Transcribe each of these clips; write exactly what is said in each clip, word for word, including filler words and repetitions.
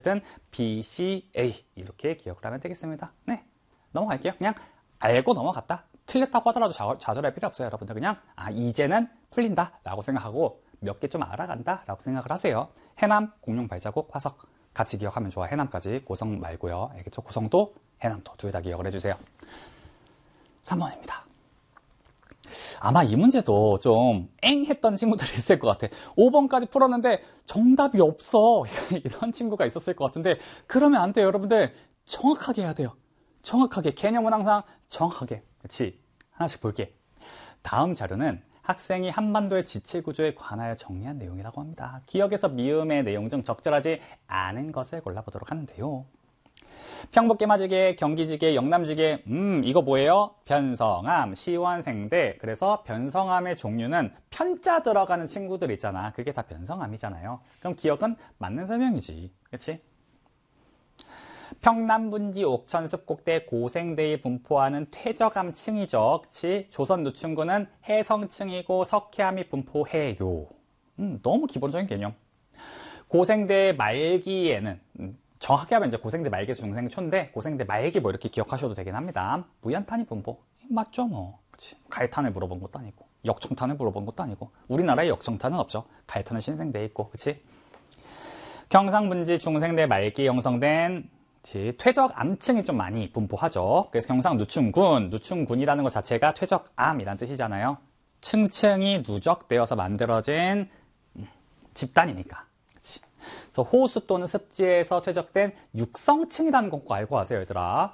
B, C, A 이렇게 기억을 하면 되겠습니다. 네, 넘어갈게요. 그냥 알고 넘어갔다. 틀렸다고 하더라도 좌절할 필요 없어요. 여러분들 그냥 아 이제는 풀린다 라고 생각하고 몇 개 좀 알아간다 라고 생각을 하세요. 해남, 공룡 발자국, 화석 같이 기억하면 좋아. 해남까지, 고성 말고요. 알겠죠? 고성도 해남도 둘 다 기억을 해주세요. 삼 번입니다. 아마 이 문제도 좀 엥 했던 친구들이 있을 것 같아. 오 번까지 풀었는데 정답이 없어. 이런 친구가 있었을 것 같은데 그러면 안 돼요. 여러분들 정확하게 해야 돼요. 정확하게. 개념은 항상 정확하게. 그렇지? 하나씩 볼게. 다음 자료는 학생이 한반도의 지체구조에 관하여 정리한 내용이라고 합니다. 기억에서 미음의 내용 중 적절하지 않은 것을 골라보도록 하는데요. 평북계마지계, 경기지계, 영남지계, 음 이거 뭐예요? 변성암, 시원생대. 그래서 변성암의 종류는 편자 들어가는 친구들 있잖아. 그게 다 변성암이잖아요. 그럼 기억은 맞는 설명이지. 그렇지? 평남분지 옥천 습곡대 고생대에 분포하는 퇴적암층이죠. 그치? 조선 누춘구는 해성층이고 석회암이 분포해요. 음, 너무 기본적인 개념. 고생대 말기에는 음, 정확하게 하면 이제 고생대 말기 중생초인데 고생대 말기 뭐 이렇게 기억하셔도 되긴 합니다. 무연탄이 분포. 맞죠 뭐. 그치? 갈탄을 물어본 것도 아니고 역청탄을 물어본 것도 아니고 우리나라에 역청탄은 없죠. 갈탄은 신생대에 있고. 그치? 경상분지 중생대 말기 형성된 퇴적암층이 좀 많이 분포하죠. 그래서 경상 누춘군, 누춘군이라는 것 자체가 퇴적암이라는 뜻이잖아요. 층층이 누적되어서 만들어진 집단이니까. 그치? 그래서 호수 또는 습지에서 퇴적된 육성층이라는 거 꼭 알고 가세요, 얘들아.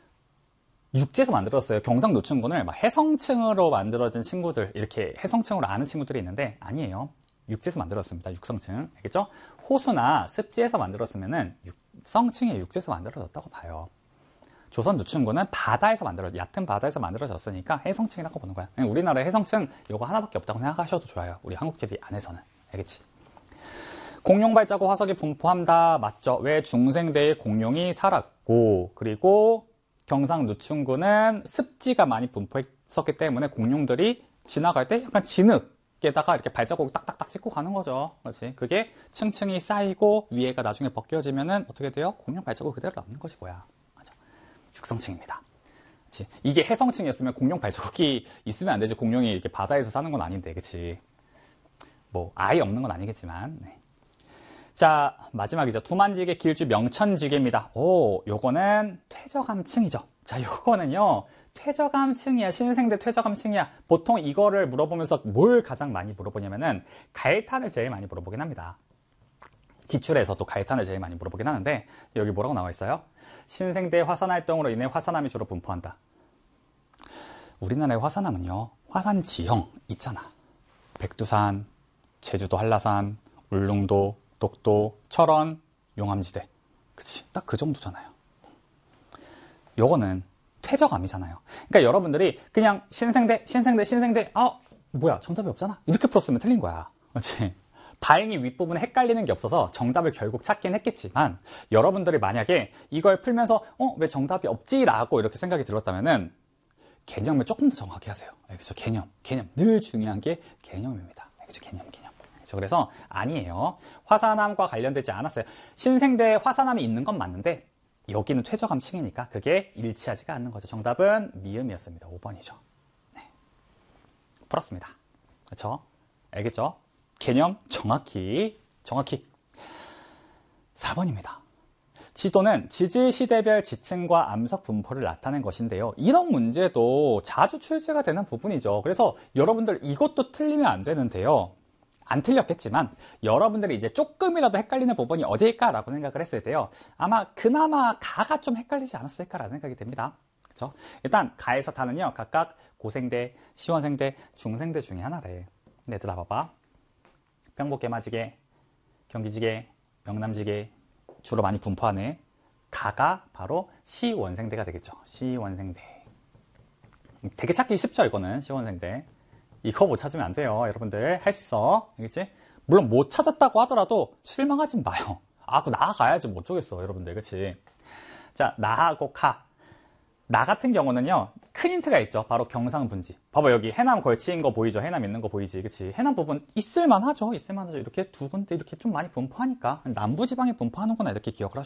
육지에서 만들었어요. 경상 누춘군을 막 해성층으로 만들어진 친구들, 이렇게 해성층으로 아는 친구들이 있는데 아니에요. 육지에서 만들었습니다. 육성층. 알겠죠? 호수나 습지에서 만들었으면은 육성층이 육지에서 만들어졌다고 봐요. 조선 누춘구는 바다에서 만들어, 얕은 바다에서 만들어졌으니까 해성층이라고 보는 거야. 우리나라에 해성층 이거 하나밖에 없다고 생각하셔도 좋아요. 우리 한국지리 안에서는. 알겠지? 공룡 발자국 화석이 분포한다. 맞죠? 왜 중생대에 공룡이 살았고, 그리고 경상 누춘구는 습지가 많이 분포했었기 때문에 공룡들이 지나갈 때 약간 진흙 에다가 이렇게 발자국 딱딱딱 찍고 가는 거죠. 그렇지? 그게 층층이 쌓이고 위에가 나중에 벗겨지면은 어떻게 돼요? 공룡 발자국 그대로 남는 것이 뭐야? 맞아. 육성층입니다. 그렇지? 이게 해성층이었으면 공룡 발자국이 있으면 안 되지. 공룡이 이렇게 바다에서 사는 건 아닌데, 그렇지? 뭐 아예 없는 건 아니겠지만. 네. 자, 마지막이죠. 두만지계, 길주, 명천지계입니다. 오, 요거는 퇴적암층이죠. 자, 요거는요. 퇴적암층이야, 신생대 퇴적암층이야. 보통 이거를 물어보면서 뭘 가장 많이 물어보냐면은 갈탄을 제일 많이 물어보긴 합니다. 기출에서도 갈탄을 제일 많이 물어보긴 하는데 여기 뭐라고 나와 있어요? 신생대 화산활동으로 인해 화산암이 주로 분포한다. 우리나라의 화산암은요, 화산 지형 있잖아. 백두산, 제주도 한라산, 울릉도, 독도, 철원, 용암지대. 그치? 딱 그 정도잖아요. 요거는 퇴적암이잖아요. 그러니까 여러분들이 그냥 신생대, 신생대, 신생대, 아, 뭐야, 정답이 없잖아. 이렇게 풀었으면 틀린 거야. 그렇지? 다행히 윗부분에 헷갈리는 게 없어서 정답을 결국 찾긴 했겠지만 여러분들이 만약에 이걸 풀면서 어, 왜 정답이 없지? 라고 이렇게 생각이 들었다면은 개념을 조금 더 정확하게 하세요. 알겠죠? 개념, 개념. 늘 중요한 게 개념입니다. 알겠죠? 개념, 개념. 알겠죠? 그래서 아니에요. 화산암과 관련되지 않았어요. 신생대에 화산암이 있는 건 맞는데 여기는 퇴적암층이니까 그게 일치하지가 않는 거죠. 정답은 미음이었습니다. 오 번이죠. 네. 풀었습니다. 그렇죠? 알겠죠? 개념 정확히, 정확히. 사 번입니다. 지도는 지질시대별 지층과 암석 분포를 나타낸 것인데요. 이런 문제도 자주 출제가 되는 부분이죠. 그래서 여러분들 이것도 틀리면 안 되는데요. 안 틀렸겠지만 여러분들이 이제 조금이라도 헷갈리는 부분이 어디일까라고 생각을 했을 때요. 아마 그나마 가가 좀 헷갈리지 않았을까라는 생각이 듭니다. 그렇죠? 일단 가에서 다는요. 각각 고생대, 시원생대, 중생대 중에 하나래. 근데 얘들아 봐봐. 평북계마지계, 경기지계, 명남지계 주로 많이 분포하는 가가 바로 시원생대가 되겠죠. 시원생대. 되게 찾기 쉽죠, 이거는. 시원생대. 이거 못 찾으면 안 돼요. 여러분들 할 수 있어. 알겠지? 물론 못 찾았다고 하더라도 실망하지 마요. 아, 그 나아가야지 뭐 어쩌겠어, 여러분들. 그치? 자, 나하고 카. 나 같은 경우는요, 큰 힌트가 있죠. 바로 경상분지. 봐봐, 여기 해남 걸치인 거 보이죠? 해남 있는 거 보이지? 그치? 해남 부분 있을만 하죠? 있을만 하죠. 이렇게 두 군데 이렇게 좀 많이 분포하니까. 남부지방에 분포하는구나. 이렇게 기억을 하시면